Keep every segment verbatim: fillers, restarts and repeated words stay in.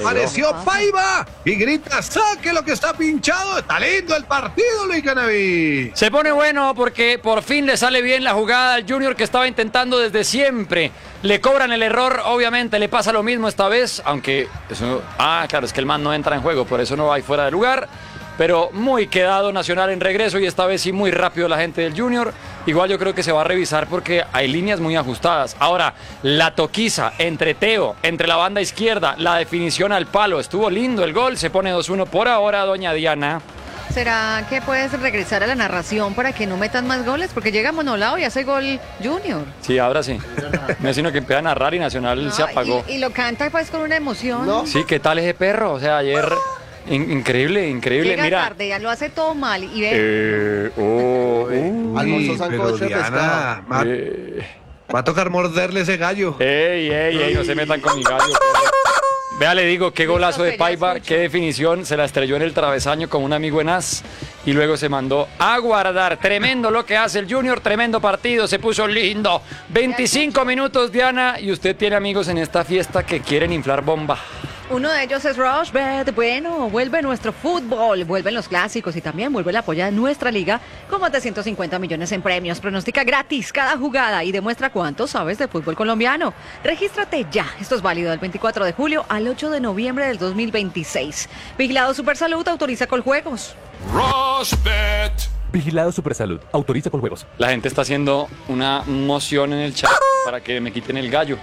apareció Paiva y grita, saque lo que está pinchado. Está lindo el partido, Luis Canaví. Se pone bueno porque por fin le sale bien la jugada al Junior que estaba intentando desde siempre. Le cobran el error, obviamente le pasa lo mismo esta vez, aunque eso, ah, claro, es que el man no entra en juego, por eso no va ahí fuera de lugar. Pero muy quedado Nacional en regreso y esta vez sí muy rápido la gente del Junior. Igual yo creo que se va a revisar porque hay líneas muy ajustadas. Ahora, la toquiza entre Teo, entre la banda izquierda, la definición al palo. Estuvo lindo el gol, se pone dos uno por ahora, doña Diana. ¿Será que puedes regresar a la narración para que no metan más goles? Porque llega Monolao y hace gol Junior. Sí, ahora sí. Me sino que empieza a narrar y Nacional No, se apagó. Y, y lo canta pues con una emoción. No. Sí, ¿qué tal ese perro? O sea, ayer... In- increíble, increíble. Llega Mira. tarde, ya lo hace todo mal y ve. Eh, oh, uh, Almorzó Uy, sancocho pero de Diana, pescado. va, eh. va a tocar morderle ese gallo. Ey, ey, ey, no se metan con mi gallo. perro. Vea, le digo, qué golazo de Paiva, qué definición. Se la estrelló en el travesaño con un amigo en as y luego se mandó a guardar. Tremendo lo que hace el Junior, tremendo partido, se puso lindo. veinticinco minutos, Diana, y usted tiene amigos en esta fiesta que quieren inflar bomba. Uno de ellos es Rochbet. Bueno, vuelve nuestro fútbol, vuelven los clásicos y también vuelve el apoyo de nuestra liga con más de ciento cincuenta millones en premios. Pronostica gratis cada jugada y demuestra cuánto sabes de fútbol colombiano. Regístrate ya. Esto es válido del veinticuatro de julio al ocho de noviembre del dos mil veintiséis. Vigilado Supersalud, autoriza Coljuegos. Rochbet. Vigilado Supersalud. Autoriza con juegos. La gente está haciendo una moción en el chat para que me quiten el gallo.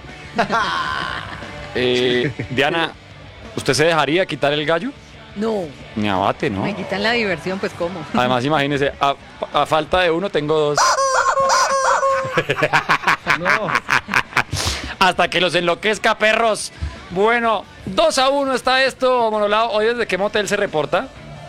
Eh, Diana, ¿usted se dejaría quitar el gallo? No, Ni abate, ¿no? me quitan la diversión, pues ¿cómo? Además, imagínese, a, a falta de uno tengo dos. No. Hasta que los enloquezca, perros. Bueno, dos a uno está esto, Monolao. ¿Hoy desde qué motel se reporta?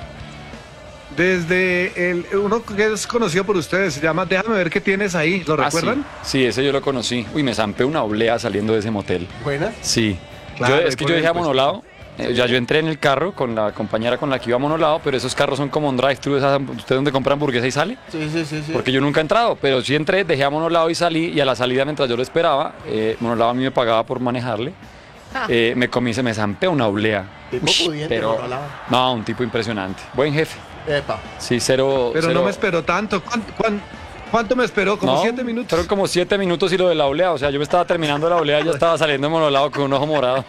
Desde el uno que es conocido por ustedes, se llama Déjame ver qué tienes ahí. ¿Lo Ah, recuerdan? sí. Sí, ese yo lo conocí. Uy, me zampé una oblea saliendo de ese motel. Buenas. Sí. Claro, Yo- ahí es que por yo dije a el puesto. Monolao, eh, ya yo entré en el carro con la compañera con la que iba a Monolao, pero esos carros son como un drive-thru, esas- ¿usted dónde compra hamburguesa y sale? Sí, sí, sí, sí. Porque yo nunca he entrado, pero sí entré, dejé a Monolao y salí, y a la salida mientras yo lo esperaba, eh, Monolao a mí me pagaba por manejarle, Ah. eh, me comí, se me zampé una oblea. Tipo Ush, pudiente, pero, Monolao. no, un tipo impresionante. Buen jefe. Epa. Sí, cero. Pero cero- no me esperó tanto. ¿Cuánto, cuán- cuánto me esperó? ¿Como No, siete minutos? Fueron como siete minutos y lo de la olea. O sea, yo me estaba terminando la olea y ya estaba saliendo de Monolao con un ojo morado.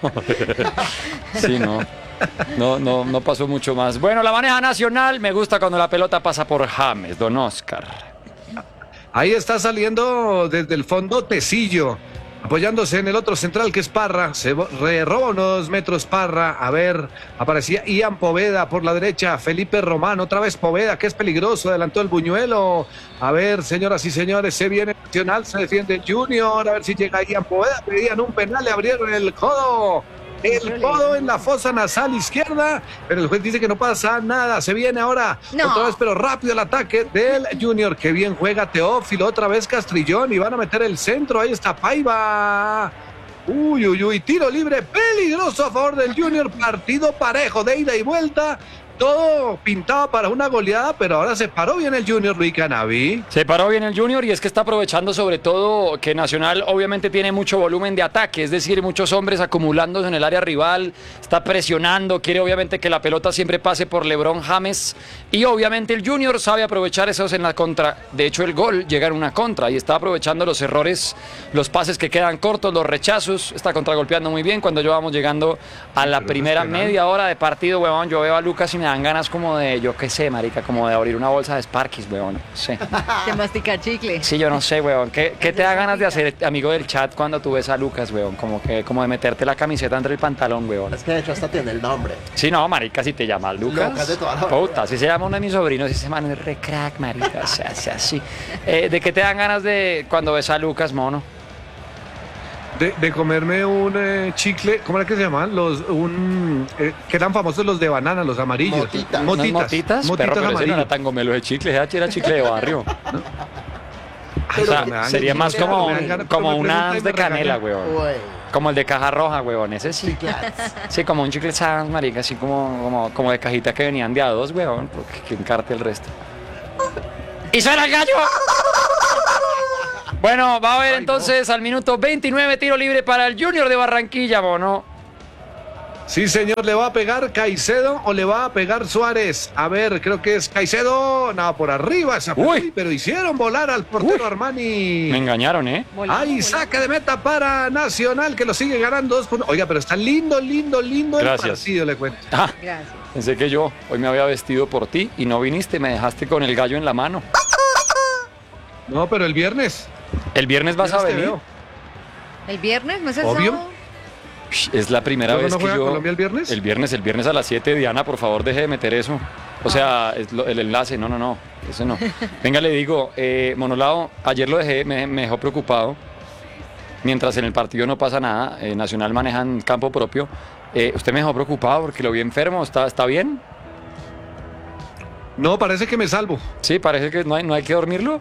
Sí, no. No, no, no pasó mucho más. Bueno, la maneja Nacional. Me gusta cuando la pelota pasa por James, don Oscar. Ahí está saliendo desde el fondo Tecillo, apoyándose en el otro central que es Parra. Se bo- re- roba unos metros Parra. A ver, aparecía Ian Poveda por la derecha. Felipe Román, otra vez Poveda, que es peligroso. Adelantó el buñuelo. A ver, señoras y señores, se viene Nacional, se defiende Junior. A ver si llega Ian Poveda. Pedían un penal, le abrieron el codo. El codo en la fosa nasal izquierda, pero el juez dice que no pasa nada. Se viene ahora No. otra vez, pero rápido el ataque del Junior. Que bien juega Teófilo, otra vez Castrillón y van a meter el centro. Ahí está Paiva. Uy, uy, uy, tiro libre peligroso a favor del Junior. Partido parejo de ida y vuelta. Todo pintado para una goleada, pero ahora se paró bien el Junior, Luis Canaví. Se paró bien el Junior y es que está aprovechando sobre todo que Nacional obviamente tiene mucho volumen de ataque, es decir, muchos hombres acumulándose en el área rival, está presionando, quiere obviamente que la pelota siempre pase por LeBron James y obviamente el Junior sabe aprovechar esos en la contra. De hecho, el gol llega en una contra y está aprovechando los errores, los pases que quedan cortos, los rechazos, está contragolpeando muy bien. Cuando ya vamos llegando a la pero primera no es penal. media hora de partido, huevón, yo veo a Lucas y me dan ganas como de, yo qué sé, marica, como de abrir una bolsa de Sparkies, huevón, no sé. Te mastica chicle. Sí, yo no sé, weón. ¿Qué, qué te da ganas de hacer, amigo del chat, cuando tú ves a Lucas, weón? Como que, como de meterte la camiseta entre el pantalón, weón. Es que de hecho hasta tiene el nombre. Sí, no, marica, si te llamas Lucas. Lucas de toda la vida. Puta, así se llama uno de mis sobrinos, y se llama es re crack, marica. O sea, o sea, sí. Eh, ¿de qué te dan ganas de cuando ves a Lucas, mono? De, de comerme un eh, chicle, ¿cómo era que se llamaban? Los, un, eh, que eran famosos los de banana, los amarillos. Motitas. ¿Unas Motitas. motitas? Motitas Perro, pero ese no amarillos. era tan gomelo de chicle, ese era chicle de barrio. Ay, O sea, me dan sería ganas, más como, me dan ganas, como pero me un preguntan as y de me canela, regañan. weón. Uy. Como el de caja roja, weón, ese sí. Chiclets. Sí, como un chicle sans, marica, así como, como, como de cajita que venían de a dos, weón, porque que encarte el resto. ¡Y suena el gallo! Bueno, va a ver entonces al minuto veintinueve, tiro libre para el Junior de Barranquilla, mono. Sí, señor, ¿le va a pegar Caicedo o le va a pegar Suárez? A ver, creo que es Caicedo. No, por arriba esa. Uy. Uy, pero hicieron volar al portero Uy. Armani. Me engañaron, ¿eh? Volamos, Ay, volamos. saque de meta para Nacional, que lo sigue ganando dos por uno. Oiga, pero está lindo, lindo, lindo el Gracias. partido, le cuento. Ah, Gracias. pensé que yo hoy me había vestido por ti y no viniste, me dejaste con el gallo en la mano. No, pero el viernes. El viernes vas a Viernes te venir. veo. ¿El viernes? ¿No es el Obvio. sábado? Es la primera ¿Luego vez no que juega yo... Colombia el viernes? El viernes, el viernes a las siete, Diana, por favor, deje de meter eso. O sea, es lo- el enlace, no, no, no, eso no. Venga, le digo, eh, Monolao, ayer lo dejé, me, me dejó preocupado. Mientras en el partido no pasa nada, eh, Nacional maneja en campo propio. Eh, usted me dejó preocupado porque lo vi enfermo, ¿está, está bien? No, parece que me salvo. Sí, parece que no hay, no hay que dormirlo.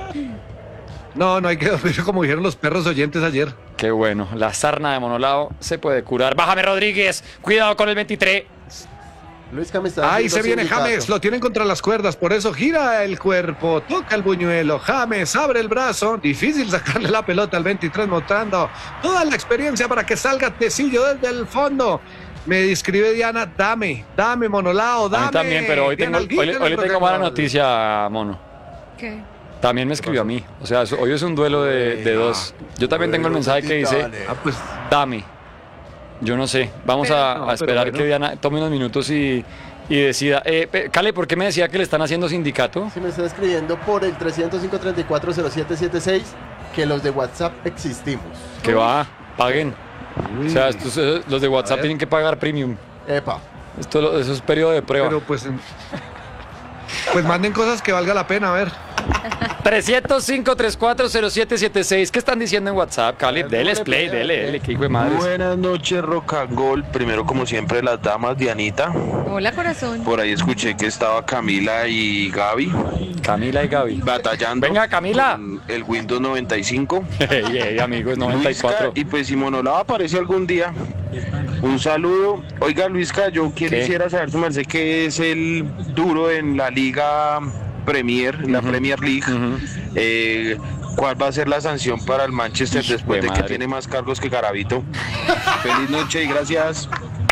No, no hay que dormir como dijeron los perros oyentes ayer. Qué bueno, la sarna de Monolao se puede curar. Bájame, Rodríguez, cuidado con el veintitrés. Luis James está Ahí haciendo se viene sindicato. James, lo tienen contra las cuerdas, por eso gira el cuerpo, toca el buñuelo, James abre el brazo, difícil sacarle la pelota al veintitrés, mostrando toda la experiencia para que salga Tecillo desde el fondo. Me escribe Diana, dame, dame Monolao, dame. A mí también, pero hoy, Diana tengo, hoy, Alguita en hoy el le tengo mala programa. noticia, Mono. ¿Qué? También me escribió a mí. O sea, eso- hoy es un duelo de, de dos. Yo también tengo el mensaje que dice, Ah, pues, dame. Yo no sé. Vamos a, No, a pero esperar bueno. que Diana tome unos minutos y, y decida. Eh, pe- Cale, ¿por qué me decía que le están haciendo sindicato? Si me están escribiendo por el trescientos cinco, treinta y cuatro, cero siete setenta y seis, que los de WhatsApp existimos. Que va, paguen. O sea, estos, eh, los de WhatsApp ver. tienen que pagar premium. Epa. Esto lo- eso es periodo de prueba. pero pues, en- pues manden cosas que valga la pena, a ver. trescientos cinco, treinta y cuatro, cero siete setenta y seis. ¿Qué están diciendo en WhatsApp, Cali? Dele play, dele, dele, que hijo de madres. Buenas noches, Rocangol. Primero, como siempre, las damas, Dianita. Hola, corazón. Por ahí escuché que estaba Camila y Gaby Camila y Gaby. batallando. Venga, Camila. con el Windows noventa y cinco. Hey, hey, amigos, noventa y cuatro. Luisca, y pues si Monolao aparece algún día, un saludo. Oiga, Luisca, yo ¿Qué? quisiera saber, su merced, que es el duro en la Liga Premier, la Ujú. Premier League. Ujú. Eh, ¿Cuál va a ser la sanción para el Manchester Hijo después de de que madre. tiene más cargos que Garavito? Feliz noche y gracias.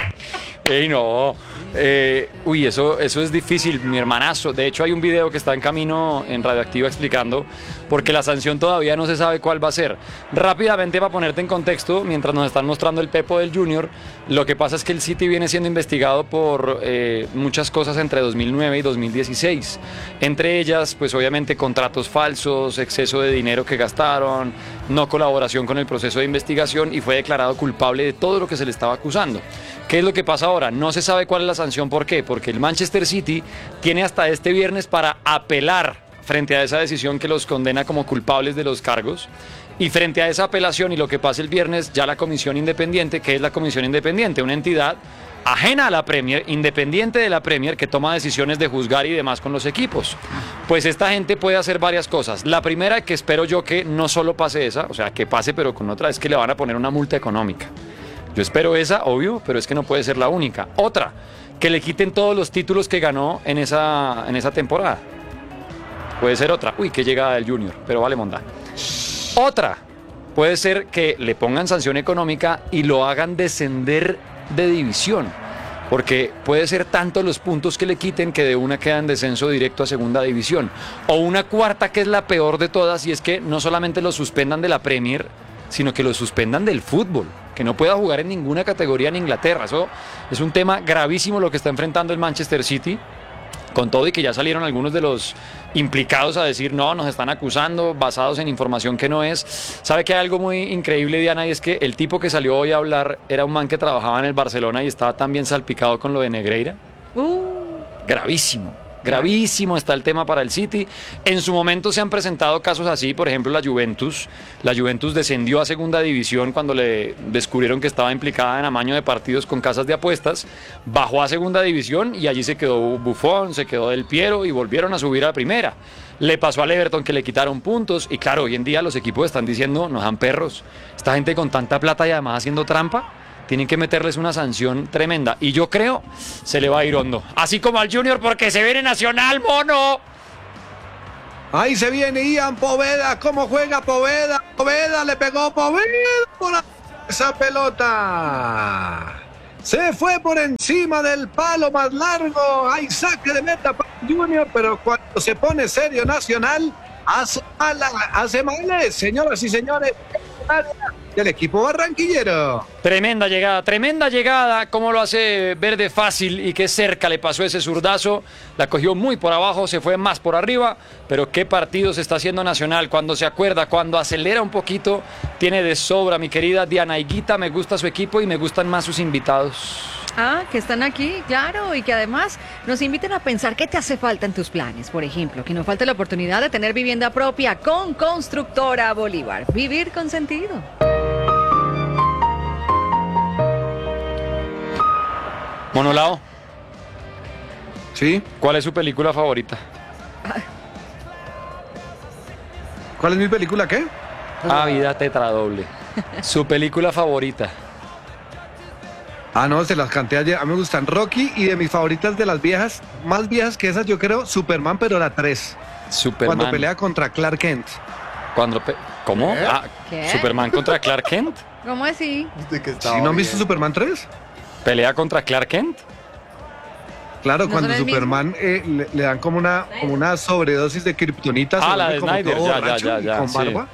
Ey, no. Eh, uy, eso, eso es difícil, mi hermanazo. De hecho, hay un video que está en camino en Radioactiva explicando porque la sanción todavía no se sabe cuál va a ser. Rápidamente, para ponerte en contexto, mientras nos están mostrando el Pepo del Junior, lo que pasa es que el City viene siendo investigado por eh, muchas cosas entre dos mil nueve y dos mil dieciséis. Entre ellas, pues obviamente contratos falsos, exceso de dinero que gastaron, no colaboración con el proceso de investigación y fue declarado culpable de todo lo que se le estaba acusando. ¿Qué es lo que pasa ahora? No se sabe cuál es la sanción. ¿Por qué? Porque el Manchester City tiene hasta este viernes para apelar frente a esa decisión que los condena como culpables de los cargos. Y frente a esa apelación y lo que pasa el viernes, ya la Comisión Independiente, que es la Comisión Independiente, una entidad ajena a la Premier, independiente de la Premier, que toma decisiones de juzgar y demás con los equipos. Pues esta gente puede hacer varias cosas. La primera, que espero yo que no solo pase esa, o sea, que pase pero con otra, es que le van a poner una multa económica. Yo espero esa, obvio, pero es que no puede ser la única. Otra, que le quiten todos los títulos que ganó en esa, en esa temporada. Puede ser otra. Uy, qué llegada del Junior, pero vale monda. Otra, puede ser que le pongan sanción económica y lo hagan descender de división. Porque puede ser tanto los puntos que le quiten que de una queda en descenso directo a segunda división. O una cuarta que es la peor de todas y es que no solamente lo suspendan de la Premier, sino que lo suspendan del fútbol, que no pueda jugar en ninguna categoría en Inglaterra. Eso es un tema gravísimo lo que está enfrentando el Manchester City, con todo y que ya salieron algunos de los implicados a decir no, nos están acusando basados en información que no es. ¿Sabe que hay algo muy increíble, Diana? Y es que el tipo que salió hoy a hablar era un man que trabajaba en el Barcelona y estaba tan bien salpicado con lo de Negreira. Uh, Gravísimo. Gravísimo está el tema para el City. En su momento se han presentado casos así, por ejemplo la Juventus. La Juventus descendió a segunda división cuando le descubrieron que estaba implicada en amaño de partidos con casas de apuestas. Bajó a segunda división y allí se quedó Buffon, se quedó Del Piero y volvieron a subir a primera. Le pasó al Everton que le quitaron puntos y claro, hoy en día los equipos están diciendo, nos dan perros. Esta gente con tanta plata y además haciendo trampa, tienen que meterles una sanción tremenda. Y yo creo, se le va a ir hondo. Así como al Junior, porque se viene Nacional, mono. Ahí se viene Ian Poveda. ¿Cómo juega Poveda? Poveda le pegó Poveda por esa pelota. Se fue por encima del palo más largo. Hay saque de meta para Junior, pero cuando se pone serio Nacional, hace mala, hace males, señoras y señores, del equipo barranquillero. Tremenda llegada, tremenda llegada, como lo hace Verde fácil y qué cerca le pasó ese zurdazo, la cogió muy por abajo, se fue más por arriba, pero qué partido se está haciendo Nacional, cuando se acuerda, cuando acelera un poquito, tiene de sobra mi querida Diana Higuita, me gusta su equipo y me gustan más sus invitados. Ah, que están aquí, claro, y que además nos inviten a pensar qué te hace falta en tus planes. Por ejemplo, que no falte la oportunidad de tener vivienda propia con Constructora Bolívar. Vivir con sentido. Monolao, ¿Sí? ¿cuál es su película favorita? ¿Cuál es mi película qué? Ah, Vida Tetradoble. Su película favorita. Ah, no, se las canté ayer. A mí me gustan Rocky y de mis favoritas de las viejas, más viejas que esas, yo creo, Superman, pero la tres. Superman. Cuando pelea contra Clark Kent. Cuando pe- ¿Cómo? ¿Qué? Ah, ¿Qué? Superman contra Clark Kent. ¿Cómo así? De que ¿Sí estaba no han visto bien. Superman tres? ¿Pelea contra Clark Kent? Claro, ¿No cuando son el mismo? Superman eh, le, le dan como una, como una sobredosis de kriptonita. Ah, se la vuelve de como Snyder, todo ya, ya, borracho ya, y ya, con sí. barba.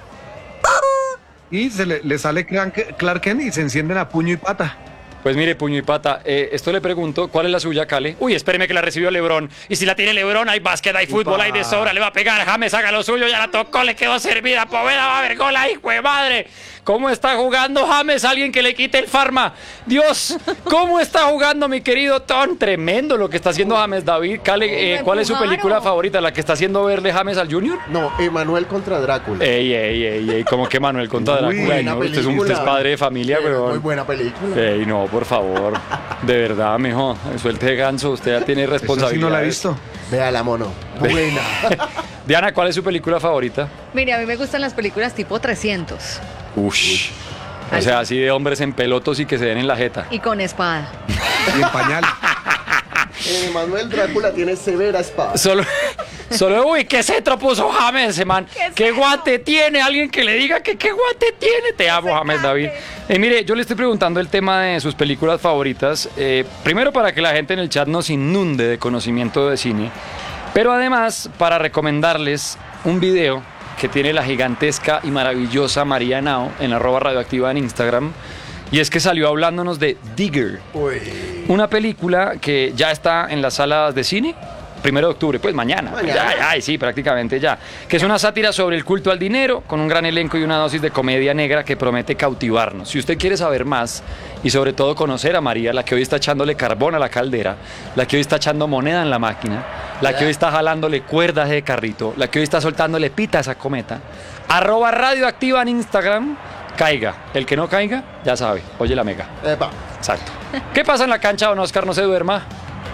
Y se le, le sale Clark, Clark Kent y se encienden a puño y pata. Pues mire, puño y pata, eh, esto le pregunto, ¿cuál es la suya, Cale? Uy, espéreme que la recibió LeBron. Y si la tiene LeBron, hay básquet, hay fútbol, hay de sobra, le va a pegar, James haga lo suyo, ya la tocó, le quedó servida, Poveda va a ver gol ahí, ¡jue madre! ¿Cómo está jugando James? Alguien que le quite el farma. Dios, ¿cómo está jugando mi querido Ton? Tremendo lo que está haciendo James. David, Cale, eh, ¿cuál es su película favorita? ¿La que está haciendo verle James al Junior? No, Emanuel contra Drácula. Ey, ey, ey, ey, como que Manuel contra Uy, Drácula. Buena No, usted, es un, usted es película. padre de familia, Eh, weón. Muy buena película. Ey, no, por favor. De verdad, mijo. Suelte ganso. Usted ya tiene Esa sí responsabilidad. no la he visto. Véala, mono. Buena. Diana, ¿cuál es su película favorita? Mire, a mí me gustan las películas tipo trescientos Ush. O sea, así de hombres en pelotos y que se den en la jeta. y con espada. Y en pañal. Eh, Emanuel Drácula tiene severa espada. Solo, solo, uy, qué cetro puso James, ese man. ¿Qué ¿Qué cetro? guante tiene? Alguien que le diga que qué guante tiene. Te amo, James David. Eh, mire, yo le estoy preguntando el tema de sus películas favoritas. eh, primero para que la gente en el chat nos inunde de conocimiento de cine. Pero además para recomendarles un video que tiene la gigantesca y maravillosa María Henao en arroba radioactiva en Instagram. Y es que salió hablándonos de Digger. Uy. Una película que ya está en las salas de cine, primero de octubre, pues mañana. Mañana. Ya, ya, sí, prácticamente ya. Que es una sátira sobre el culto al dinero, con un gran elenco y una dosis de comedia negra que promete cautivarnos. Si usted quiere saber más y sobre todo conocer a María, la que hoy está echándole carbón a la caldera, la que hoy está echando moneda en la máquina, la que hoy está jalándole cuerdas de carrito, la que hoy está soltándole pita a esa cometa, arroba radioactiva en Instagram, caiga. El que no caiga, ya sabe, oye la mega. Epa. Exacto. ¿Qué pasa en la cancha, don Oscar? No se duerma.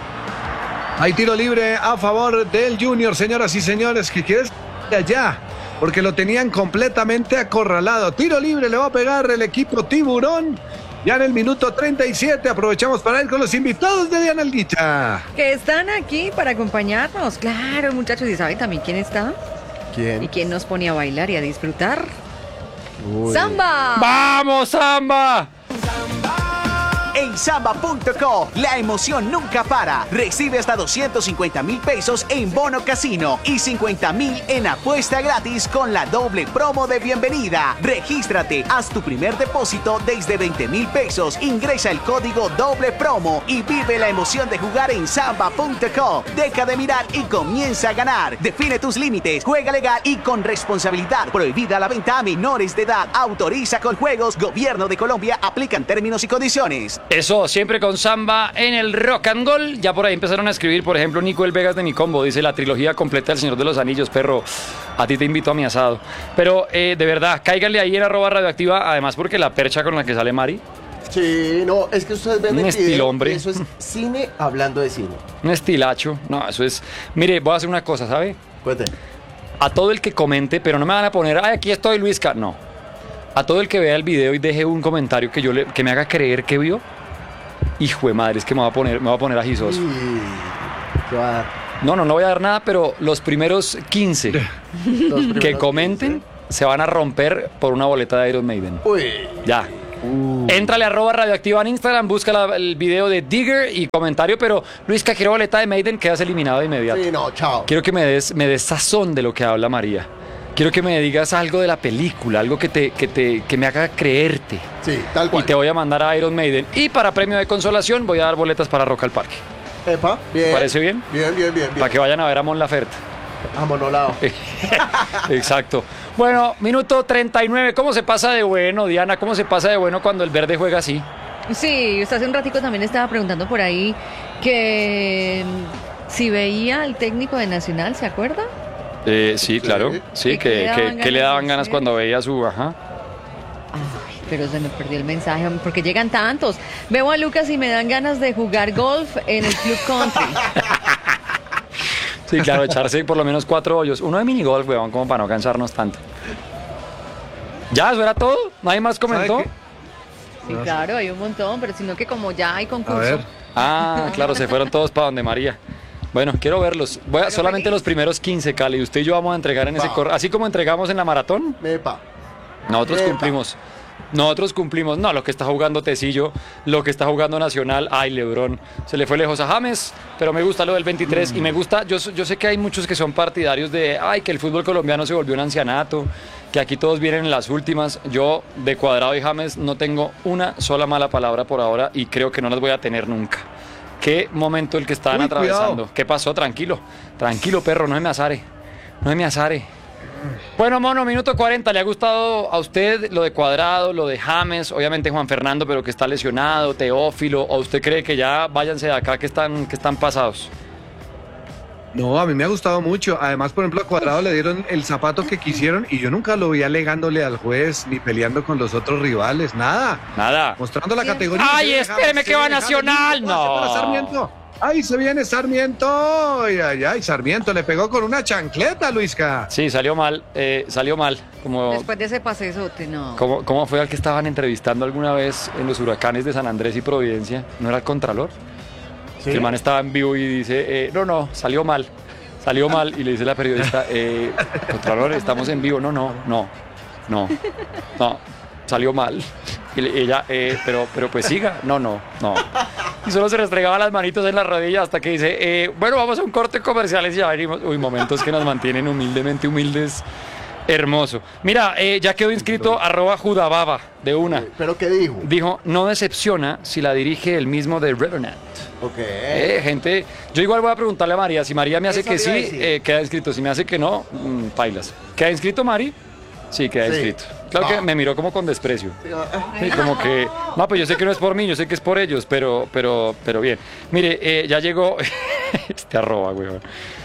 Hay tiro libre a favor del Junior, señoras y señores, que quieres de allá, porque lo tenían completamente acorralado. Tiro libre le va a pegar el equipo Tiburón. Ya en el minuto treinta y siete aprovechamos para ir con los invitados de Diana Alguicha. Que están aquí para acompañarnos. Claro, muchachos. ¿Y saben también quién está? ¿Y ¿Quién? quién nos pone a bailar y a disfrutar? Uy. ¡Samba! ¡Vamos, Samba! En samba punto co, la emoción nunca para. Recibe hasta doscientos cincuenta mil pesos en bono casino y cincuenta mil en apuesta gratis con la doble promo de bienvenida. Regístrate, haz tu primer depósito desde veinte mil pesos, ingresa el código doble promo y vive la emoción de jugar en samba punto co. Deja de mirar y comienza a ganar. Define tus límites, juega legal y con responsabilidad. Prohibida la venta a menores de edad. Autoriza con juegos. Gobierno de Colombia. Aplican términos y condiciones. Eso, siempre con Samba en el Rock and Roll. Ya por ahí empezaron a escribir, por ejemplo, Nico El Vegas de mi combo. Dice la trilogía completa del Señor de los Anillos, perro. A ti te invito a mi asado. Pero eh, de verdad, cáiganle ahí en arroba radioactiva. Además, porque la percha con la que sale Mari, Sí, no, es que ustedes ven Un el estilo, video hombre. y eso es cine hablando de cine. un estilacho. No, eso es. Mire, voy a hacer una cosa, ¿sabe? Cuente. A todo el que comente, pero no me van a poner, ay, aquí estoy, Luisca. No. A todo el que vea el video y deje un comentario que yo le, que me haga creer que vio. Hijo de madre, es que me va a poner, me va a poner agisoso. Uy, ¿qué va a dar? No, no, no voy a dar nada, pero los primeros quince Los que primeros comenten se van a romper por una boleta de Iron Maiden. quince. Uy. Ya. Uh. Éntrale a arroba radioactiva en Instagram, busca la- el video de Digger y comentario, pero Luisca, quiero boleta de Maiden, quedas eliminado de inmediato. Sí, no, chao. Quiero que me des, me des sazón de lo que habla María. Quiero que me digas algo de la película, algo que, te, que, te, que me haga creerte. Sí, tal Y cual. te voy a mandar a Iron Maiden. Y para premio de consolación voy a dar boletas para Rock al Parque. Epa, bien. ¿Parece bien? Bien, bien, bien, bien. Para que vayan a ver a Mon Laferte. A monolado. Exacto. Bueno, minuto treinta y nueve. ¿Cómo se pasa de bueno, Diana? ¿Cómo se pasa de bueno cuando el verde juega así? Sí, usted hace un ratico también estaba preguntando por ahí que mm, si veía al técnico de Nacional, ¿se acuerda? Eh, sí, claro. Sí, ¿Y que, qué le daban que- que le ganas daban de ganas hacer? cuando veía su... Ajá. Ay, pero se me perdió el mensaje, porque llegan tantos. Veo a Lucas y me dan ganas de jugar golf en el Club Country. Sí, claro, echarse por lo menos cuatro hoyos. Uno de minigolf, weón, como para no cansarnos tanto. ¿Ya? ¿Eso era todo? ¿Nadie más comentó? ¿Sabe Sí, claro, hay un montón, pero sino que como ya hay A concurso. ver. Ah, claro, se fueron todos para donde María. Bueno, quiero verlos. Voy a, Pero solamente feliz. los primeros quince, Cali. Usted y yo vamos a entregar en ese Va. correo. Así como entregamos en la maratón, Epa. nosotros Epa. cumplimos. Nosotros cumplimos. No, lo que está jugando Tecillo, lo que está jugando Nacional. Ay, Lebrón. Se le fue lejos a James, pero me gusta lo del veintitrés. Y me gusta, yo, yo sé que hay muchos que son partidarios de, ay, que el fútbol colombiano se volvió un ancianato, que aquí todos vienen en las últimas. Yo, de Cuadrado y James, no tengo una sola mala palabra por ahora y creo que no las voy a tener nunca. Qué momento el que estaban Uy, atravesando. cuidado. ¿Qué pasó? Tranquilo. Tranquilo, perro, no se me azare. No se me azare. Bueno, mono, minuto cuarenta. ¿Le ha gustado a usted lo de Cuadrado, lo de James? Obviamente Juan Fernando, pero que está lesionado, Teófilo. ¿O usted cree que ya váyanse de acá, que están, que están pasados? No, a mí me ha gustado mucho. Además, por ejemplo, a Cuadrado le dieron el zapato que quisieron y yo nunca lo vi alegándole al juez ni peleando con los otros rivales. Nada. Nada. Mostrando la categoría. Ay, Se espéreme deja- que va se deja Nacional. venir, pase para No. Sarmiento. Ay, se viene Sarmiento. Ay, ay, ay, Sarmiento le pegó con una chancleta, Luisca. Sí, salió mal. eh, salió mal. Como, Después de ese pasesote, no. como, ¿Cómo fue al que estaban entrevistando alguna vez en los huracanes de San Andrés y Providencia? ¿No era el Contralor? ¿Sí? El man estaba en vivo y dice, eh, no, no, salió mal. Salió mal. Y le dice la periodista, eh, Contralor, estamos en vivo. No, no, no, no, no, salió mal. Y le- ella, eh, pero, pero pues siga. No, no, no. Y solo se restregaba las manitos en la rodilla hasta que dice, eh, bueno, vamos a un corte comercial y ya venimos. Uy, momentos que nos mantienen humildemente humildes. Hermoso. Mira, eh, ya quedó inscrito arroba judababa de una. ¿Pero qué dijo? Dijo, no decepciona si la dirige el mismo de Revenant. Ok. Eh, gente, yo igual voy a preguntarle a María. Si María me hace Eso que le iba a sí, decir. eh, queda inscrito. Si me hace que no, mm, pailas. ¿Queda inscrito, Mari? Sí, queda Sí. inscrito. Claro que Ah. me miró como con desprecio. Sí, ah, Sí, como que, no, pues yo sé que no es por mí, yo sé que es por ellos, pero, pero, pero bien. Mire, eh, ya llegó, este arroba, weón.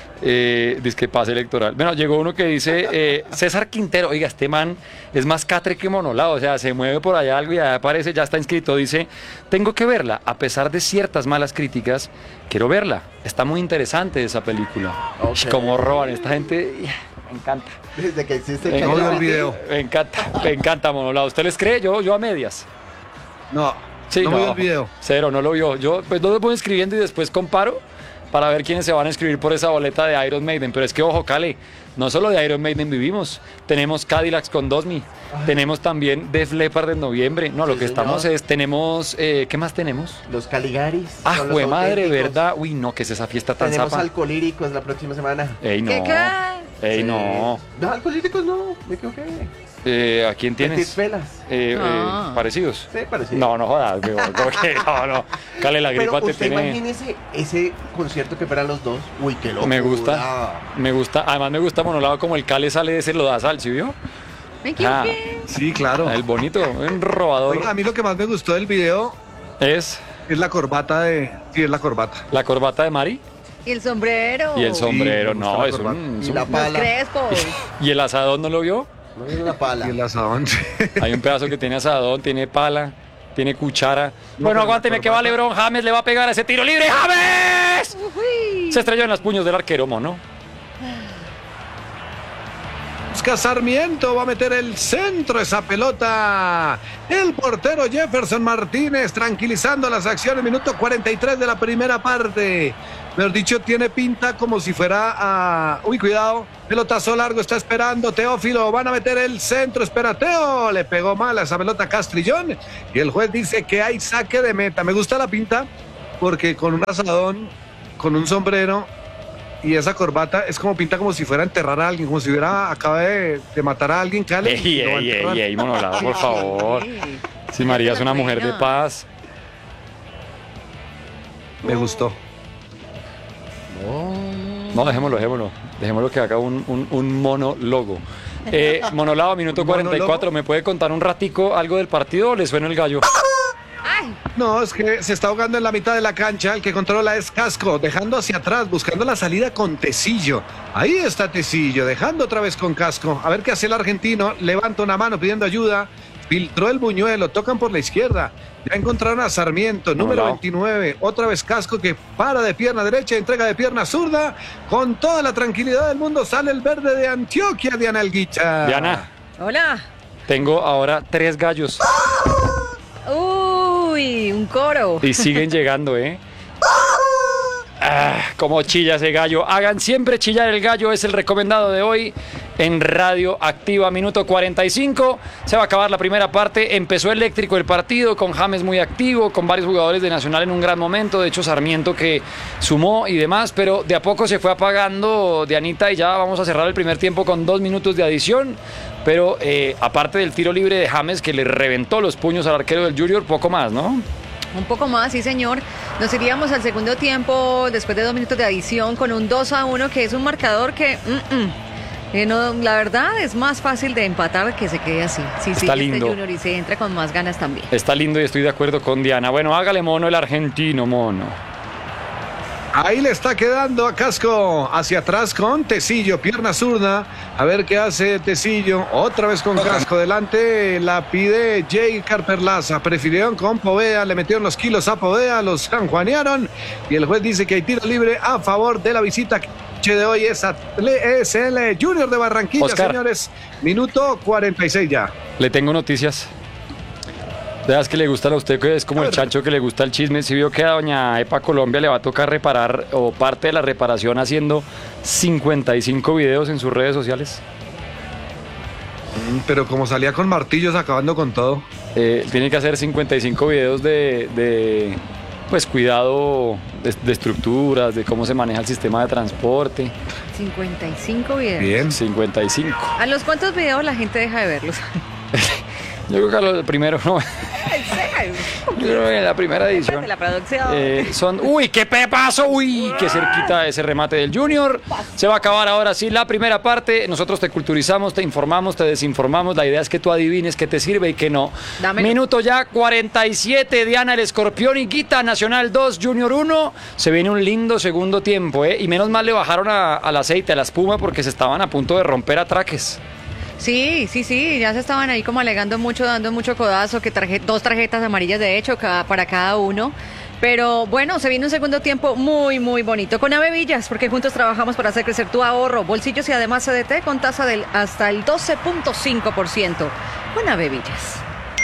Eh, dice que pase electoral. Bueno, llegó uno que dice eh, César Quintero. Oiga, este man es más catre que monolado. O sea, se mueve por allá algo y ya aparece, ya está inscrito. Dice: tengo que verla, a pesar de ciertas malas críticas. Quiero verla. Está muy interesante esa película. Ok. Como roban esta gente. Me encanta. Desde que existe Me, el no veo el chat. video. me encanta, me encanta monolado. ¿Usted les cree? Yo, yo a medias. No, Sí, no, veo el video. Cero, no lo vio. Yo pues lo voy escribiendo y después comparo para ver quiénes se van a inscribir por esa boleta de Iron Maiden. Pero es que, ojo, Cale, no solo de Iron Maiden vivimos. Tenemos Cadillacs con Dosmi. Tenemos también Def Leppard en noviembre. No, lo Sí, que señor. estamos es, tenemos, eh, ¿qué más tenemos? Los Caligaris. Ah, son los jue madre, auténticos. ¿verdad? Uy, no, que es esa fiesta tan Tenemos zapa. alcohólicos la próxima semana. Ey, no. ¿Qué, qué? Ey, Sí. no. No, alcohólicos no, me equivoqué. Eh, ¿A quién Petit tienes? Felas. Eh, eh, Ah. ¿Parecidos? Sí, parecido. No, no jodas, weón. Como que, no, no. Cale, la Pero gripa te usted tiene... imagínese ese concierto que fueran los dos. Uy, qué locura. Me gusta, me gusta, además me gusta monolado como el Cale sale de ese lodazal, ¿sí vio? Me equivoqué. Sí, claro. El bonito, un robador. Oiga, a mí lo que más me gustó del video Es es la corbata de... Sí, es la corbata. la corbata de Mari Y el sombrero. y el sombrero, me gusta no, la es corbata. un, es Y un- la Los pala. crespos. y el asadón, ¿no lo vio? No es una pala. Y el asadón. Hay un pedazo que tiene asadón, tiene pala, tiene cuchara. No, Bueno, pero aguánteme la que va corbata- LeBron James, le va a pegar ese tiro libre, ¡James! Uy. Se estrelló en los puños del arquero, mono. Busca Sarmiento, va a meter el centro esa pelota. El portero Jefferson Martínez tranquilizando las acciones. Minuto cuarenta y tres de la primera parte. Mejor dicho, tiene pinta como si fuera a... Uy, cuidado, pelotazo largo, está esperando Teófilo, van a meter el centro, espera Teo, le pegó mal a esa pelota Castrillón y el juez dice que hay saque de meta. Me gusta la pinta porque con un asadón, con un sombrero y esa corbata es como pinta como si fuera a enterrar a alguien, como si hubiera acaba de, de matar a alguien. Cale, Ey, ey, ey, ey, monolado, por favor. Si María es una mujer de paz. Me gustó. No, dejémoslo, dejémoslo. Dejémoslo que haga un, un, un monólogo. Eh, monolado, minuto cuarenta y cuatro. ¿Me puede contar un ratico algo del partido o le suena el gallo? No, es que se está ahogando en la mitad de la cancha. El que controla es Casco, dejando hacia atrás, buscando la salida con Tecillo. Ahí está Tecillo, dejando otra vez con Casco. A ver qué hace el argentino. Levanta una mano pidiendo ayuda. Filtró el buñuelo, tocan por la izquierda. Ya encontraron a Sarmiento, número Hola. veintinueve. Otra vez Casco que para de pierna derecha, entrega de pierna zurda. Con toda la tranquilidad del mundo sale el verde de Antioquia, Diana Elguicha. Diana, Hola. tengo ahora tres gallos Uy, un coro. y siguen llegando, ¿eh? Ah, como chilla ese gallo. Hagan siempre chillar el gallo, es el recomendado de hoy en Radio Activa. Minuto cuarenta y cinco, se va a acabar la primera parte. Empezó eléctrico el partido, con James muy activo, con varios jugadores de Nacional en un gran momento. De hecho, Sarmiento que sumó y demás, pero de a poco se fue apagando Dianita y ya vamos a cerrar el primer tiempo con dos minutos de adición. Pero eh, aparte del tiro libre de James que le reventó los puños al arquero del Junior, poco más, ¿no? Un poco más, sí señor. Nos iríamos al segundo tiempo después de dos minutos de adición con un dos a uno, que es un marcador que, mm, mm, eh, no, la verdad es más fácil de empatar que se quede así. Sí, sí, Está lindo. este Junior y se entra con más ganas también. Está lindo y estoy de acuerdo con Diana. Bueno, hágale mono el argentino, mono. Ahí le está quedando a Casco, hacia atrás con Tecillo, pierna zurda, a ver qué hace Tecillo, otra vez con Casco, delante la pide Jay Carperlaza, prefirieron con Poveda, le metieron los kilos a Poveda, los sanjuanearon y el juez dice que hay tiro libre a favor de la visita de hoy, es, es el Junior de Barranquilla, Oscar. Señores, minuto cuarenta y seis ya. Le tengo noticias. Veas que le gustan a usted, que es como el chancho que le gusta el chisme. Si vio que a doña Epa Colombia le va a tocar reparar o parte de la reparación haciendo cincuenta y cinco videos en sus redes sociales. Pero como salía con martillos acabando con todo. Eh, tiene que hacer cincuenta y cinco videos de, de pues cuidado de, de estructuras, de cómo se maneja el sistema de transporte. cincuenta y cinco videos. Bien. cincuenta y cinco. ¿A los cuántos videos la gente deja de verlos? Yo creo que a lo primero no. Yo creo que en la primera edición. De la producción. Eh, son, uy, qué pepazo, uy, qué cerquita ese remate del Junior. Se va a acabar ahora sí la primera parte. Nosotros te culturizamos, te informamos, te desinformamos. La idea es que tú adivines qué te sirve y qué no. Dámelo. Minuto ya cuarenta y siete. Diana, el Escorpión y Guita, Nacional dos, Junior uno. Se viene un lindo segundo tiempo, ¿eh? Y menos mal le bajaron a- al aceite, a la espuma, porque se estaban a punto de romper atraques. Sí, sí, sí, ya se estaban ahí como alegando mucho, dando mucho codazo, que tarje- dos tarjetas amarillas de hecho cada- para cada uno. Pero bueno, se viene un segundo tiempo muy, muy bonito con Avevillas, porque juntos trabajamos para hacer crecer tu ahorro, bolsillos y además C D T con tasa del hasta el doce punto cinco por ciento. Con Avevillas.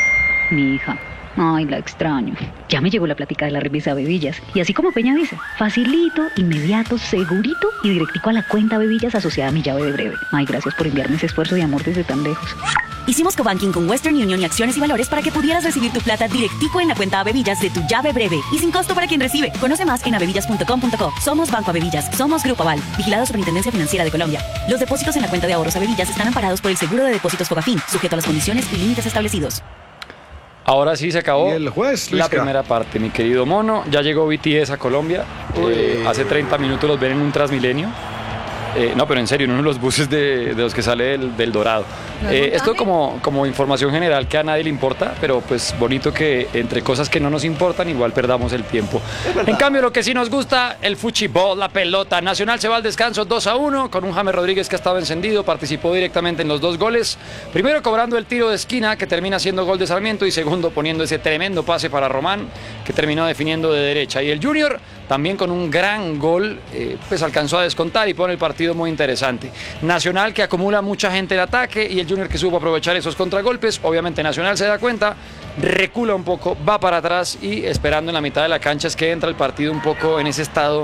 Mi hija. Ay, la extraño. Ya me llegó la plática de la remesa Bebillas. Y así como Peña dice, facilito, inmediato, segurito y directico a la cuenta Bebillas asociada a mi llave de breve. Ay, gracias por enviarme ese esfuerzo de amor desde tan lejos. Hicimos cobanking con Western Union y Acciones y Valores para que pudieras recibir tu plata directico en la cuenta Avevillas de tu llave breve y sin costo para quien recibe. Conoce más en avevillas punto com punto co. Somos Banco Avevillas, somos Grupo Aval, vigilado Superintendencia Financiera de Colombia. Los depósitos en la cuenta de ahorros Avevillas están amparados por el Seguro de Depósitos Fogafín, sujeto a las condiciones y límites establecidos. Ahora sí se acabó Y el juez, la Luisca. primera parte, mi querido mono. Ya llegó B T S a Colombia. Eh, hace treinta minutos los ven en un Transmilenio. Eh, no, pero en serio, en uno de los buses de, de los que sale del, del Dorado. ¿No es Eh, montaje? esto como, como información general que a nadie le importa, pero pues bonito que entre cosas que no nos importan igual perdamos el tiempo. En cambio, lo que sí nos gusta, el fuchibol, la pelota. Nacional se va al descanso dos a uno con un James Rodríguez que estaba encendido, participó directamente en los dos goles. Primero cobrando el tiro de esquina que termina siendo gol de Sarmiento y segundo poniendo ese tremendo pase para Román que terminó definiendo de derecha. Y el Junior también con un gran gol, eh, pues alcanzó a descontar y pone el partido muy interesante. Nacional que acumula mucha gente en ataque y el Junior que supo aprovechar esos contragolpes. Obviamente Nacional se da cuenta, recula un poco, va para atrás y esperando en la mitad de la cancha es que entra el partido un poco en ese estado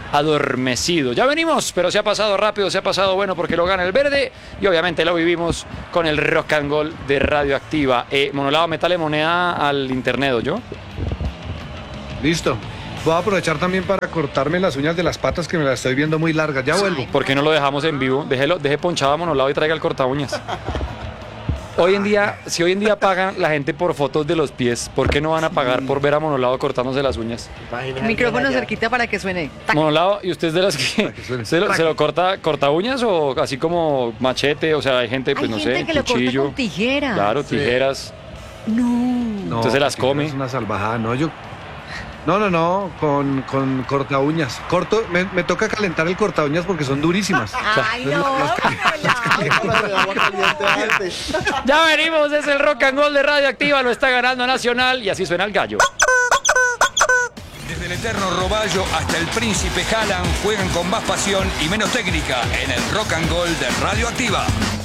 adormecido. Ya venimos, pero se ha pasado rápido, se ha pasado bueno porque lo gana el verde y obviamente lo vivimos con el Rock and Roll de Radioactiva. Eh, monolado, metale moneda al internet, ¿yo? Listo. Voy a aprovechar también para cortarme las uñas de las patas que me las estoy viendo muy largas. Ya vuelvo. ¿Por qué no lo dejamos en vivo? Déjelo, deje ponchado a monolado y traiga el corta uñas. Hoy en día, si hoy en día pagan la gente por fotos de los pies, ¿por qué no van a pagar por ver a Monolado cortándose las uñas? Micrófono cerquita para que suene. tac. Monolado, ¿y usted es de las que que suene. se lo, se lo corta, corta uñas o así como machete? O sea, hay gente, pues Hay no gente sé, que lo corta cuchillo. con tijeras. Claro, tijeras. No. No, Entonces se las porque come. Es una salvajada, no, yo... No, no, no, con, con corta uñas. Corto, me, me toca calentar el corta uñas porque son durísimas. Ay, no. Agua caliente antes. Ya venimos, es el Rock and Roll de Radioactiva, lo está ganando Nacional y así suena el gallo. Desde el eterno Roballo hasta el príncipe Haaland juegan con más pasión y menos técnica en el Rock and Roll de Radioactiva.